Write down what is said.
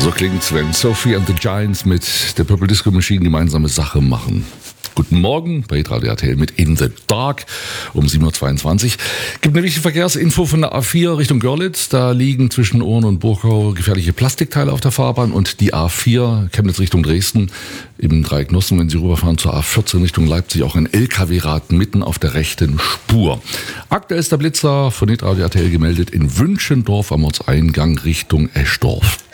So klingt's, wenn Sophie and the Giants mit der Purple Disco Machine gemeinsame Sache machen. Guten Morgen bei Radio RTL mit In the Dark um 7.22 Uhr. Gibt eine wichtige Verkehrsinfo von der A4 Richtung Görlitz. Da liegen zwischen Ohren und Burgau gefährliche Plastikteile auf der Fahrbahn und die A4 Chemnitz Richtung Dresden im Dreieck Nossen, wenn Sie rüberfahren zur A14 Richtung Leipzig, auch ein LKW-Rad mitten auf der rechten Spur. Aktuell ist der Blitzer von Radio RTL gemeldet in Wünschendorf am Ortseingang Richtung Eschdorf.